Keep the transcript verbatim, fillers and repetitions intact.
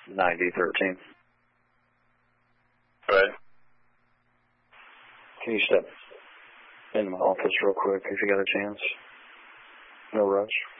ninety thirteen. Right. Can you step into my office real quick if you got a chance? No rush.